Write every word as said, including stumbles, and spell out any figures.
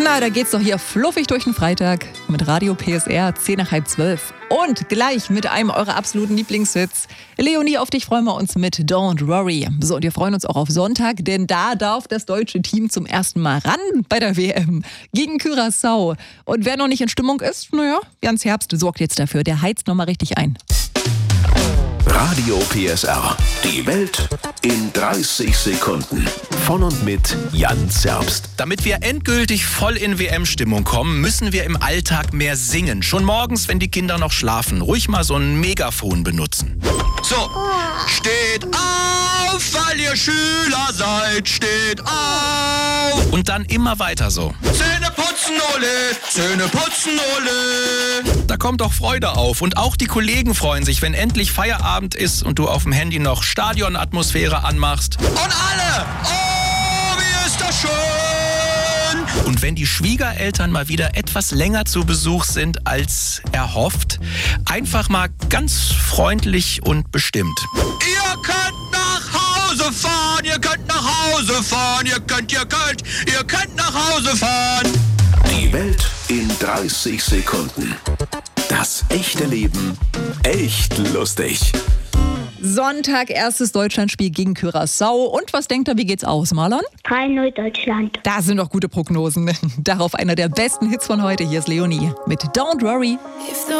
Na, da geht's doch hier fluffig durch den Freitag mit Radio P S R, zehn nach halb zwölf. Und gleich mit einem eurer absoluten Lieblingshits. Leonie, auf dich freuen wir uns mit Don't Worry. So, und wir freuen uns auch auf Sonntag, denn da darf das deutsche Team zum ersten Mal ran bei der W M gegen Curaçao. Und wer noch nicht in Stimmung ist, naja, Jans Herbst sorgt jetzt dafür. Der heizt nochmal richtig ein. Radio P S R. Die Welt in dreißig Sekunden. Von und mit Jans Herbst. Damit wir endgültig voll in W M-Stimmung kommen, müssen wir im Alltag mehr singen. Schon morgens, wenn die Kinder noch schlafen. Ruhig mal so ein Megafon benutzen. So, steht auf, weil ihr Schüler seid. Steht auf. Und dann immer weiter so. Zähne putzen, ole, Zähne putzen, ole. Da kommt doch Freude auf. Und auch die Kollegen freuen sich, wenn endlich Feierabend ist und du auf dem Handy noch Stadionatmosphäre anmachst. Und alle! Oh, wie ist das schön! Und wenn die Schwiegereltern mal wieder etwas länger zu Besuch sind als erhofft, einfach mal ganz freundlich und bestimmt. Ihr könnt nach Hause fahren, ihr könnt nach Hause fahren, ihr könnt, ihr könnt, ihr könnt nach Hause fahren. Die Welt in dreißig Sekunden. Das echte Leben echt lustig. Sonntag, erstes Deutschlandspiel gegen Curaçao. Und was denkt ihr, wie geht's aus, Marlon? drei null Deutschland. Da sind doch gute Prognosen. Darauf einer der besten Hits von heute. Hier ist Leonie mit Don't Worry.